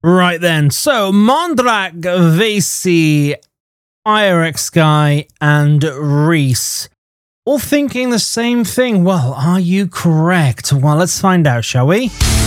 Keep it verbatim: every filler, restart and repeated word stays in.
Right then, so Mondrak, Vasey, IRXGuy, and Reese, all thinking the same thing. Well, are you correct? Well, let's find out, shall we?